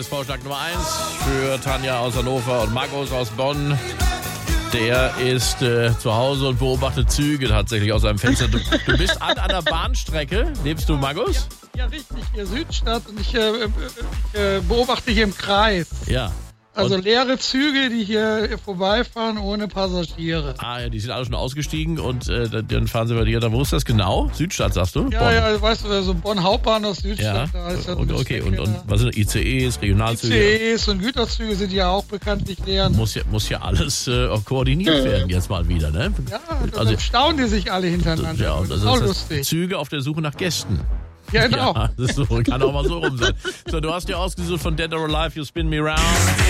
Vorschlag Nummer 1 für Tanja aus Hannover und Markus aus Bonn. Der ist zu Hause und beobachtet Züge tatsächlich aus seinem Fenster. Du bist an einer Bahnstrecke. Lebst du, Markus? Ja, richtig. Hier Südstadt und ich beobachte hier im Kreis. Ja. Also leere Züge, die hier vorbeifahren ohne Passagiere. Ah ja, die sind alle schon ausgestiegen und dann fahren sie bei dir. Wo ist das genau? Südstadt, sagst du? Ja, Bonn. ja, weißt du, so Bonn Hauptbahnhof Südstadt. Ja. Da ist ja Okay, und was sind ICEs, Regionalzüge? ICEs und Güterzüge sind ja auch bekanntlich leer. Muss ja alles koordiniert werden jetzt mal wieder, ne? Ja, also staunen die sich alle hintereinander. Ja, das ist auch heißt, lustig. Züge auf der Suche nach Gästen. Ja, genau. Ja, das ist so, kann auch mal so rum sein. So, du hast dir ausgesucht von Dead or Alive, You Spin Me Round.